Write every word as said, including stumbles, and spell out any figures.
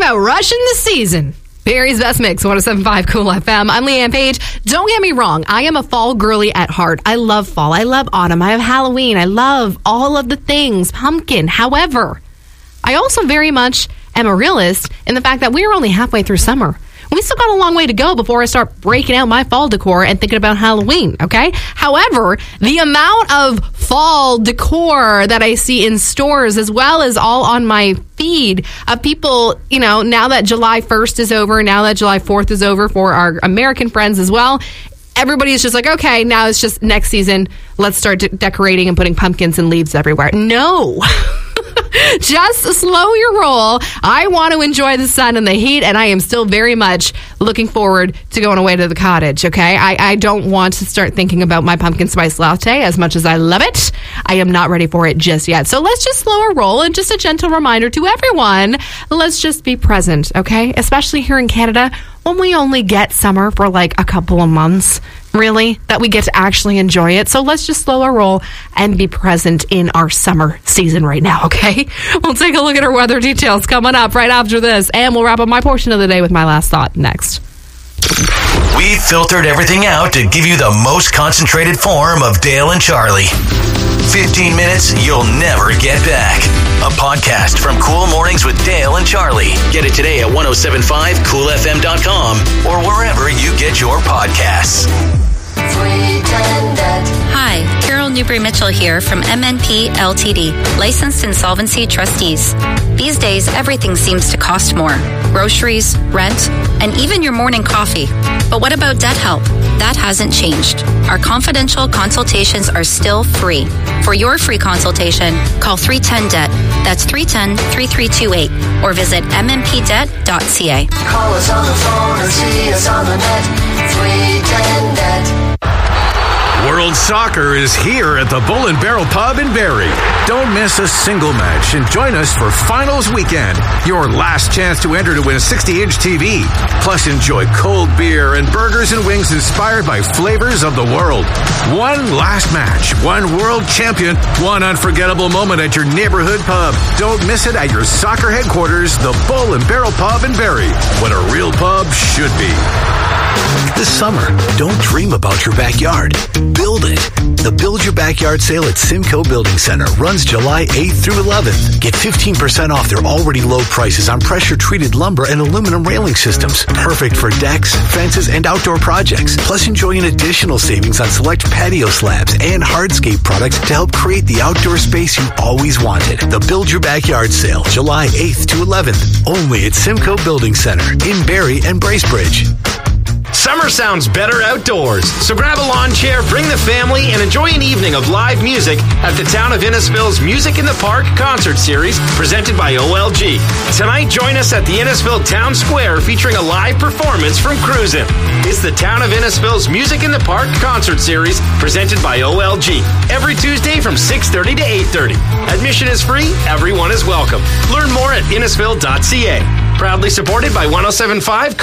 about rushing the season. Barry's Best Mix, one oh seven point five Cool F M. I'm Leanne Page. Don't get me wrong. I am a fall girly at heart. I love fall. I love autumn. I have Halloween. I love all of the things. Pumpkin. However, I also very much am a realist in the fact that we are only halfway through summer. We still got a long way to go before I start breaking out my fall decor and thinking about Halloween, okay? However, the amount of fall decor that I see in stores, as well as all on my feed of people, you know, now that July first is over, now that July fourth is over for our American friends as well, everybody's just like, okay, now it's just next season. Let's start de- decorating and putting pumpkins and leaves everywhere. No. Just slow your roll. I want to enjoy the sun and the heat, and I am still very much looking forward to going away to the cottage, okay? I, I don't want to start thinking about my pumpkin spice latte as much as I love it. I am not ready for it just yet. So let's just slow our roll, and just a gentle reminder to everyone, let's just be present, okay? Especially here in Canada, when we only get summer for like a couple of months, really, that we get to actually enjoy it. So let's just slow our roll and be present in our summer season right now, okay? We'll take a look at our weather details coming up right after this, and we'll wrap up my portion of the day with my last thought next. We filtered everything out to give you the most concentrated form of Dale and Charlie. fifteen minutes you'll never get back. A podcast from Cool Mornings with Dale and Charlie. Get it today at ten seventy-five cool f m dot com or wherever you get your podcasts. Hi, Carol Newbury-Mitchell here from M N P L T D, Licensed Insolvency Trustees. These days, everything seems to cost more. Groceries, rent, and even your morning coffee. But what about debt help? That hasn't changed. Our confidential consultations are still free. For your free consultation, call three one zero D E B T. That's three one zero, three three two eight. Or visit m n p debt dot c a. Call us on the phone or see us on the net. three one zero D E B T. World Soccer is here at the Bull and Barrel Pub in Barrie. Don't miss a single match and join us for Finals Weekend, your last chance to enter to win a sixty inch T V. Plus, enjoy cold beer and burgers and wings inspired by flavors of the world. One last match, one world champion, one unforgettable moment at your neighborhood pub. Don't miss it at your soccer headquarters, the Bull and Barrel Pub in Barrie, what a real pub should be. This summer, don't dream about your backyard. Build it. The Build Your Backyard sale at Simcoe Building Center runs July eighth through eleventh. Get fifteen percent off their already low prices on pressure-treated lumber and aluminum railing systems. Perfect for decks, fences, and outdoor projects. Plus, enjoy an additional savings on select patio slabs and hardscape products to help create the outdoor space you always wanted. The Build Your Backyard sale, July eighth to eleventh. Only at Simcoe Building Center in Barrie and Bracebridge. Summer sounds better outdoors, so grab a lawn chair, bring the family, and enjoy an evening of live music at the Town of Innisfil's Music in the Park concert series presented by O L G. Tonight, join us at the Innisfil Town Square featuring a live performance from Cruisin'. It's the Town of Innisfil's Music in the Park concert series presented by O L G. Every Tuesday from six thirty to eight thirty. Admission is free. Everyone is welcome. Learn more at innisfil dot c a. Proudly supported by ten seventy-five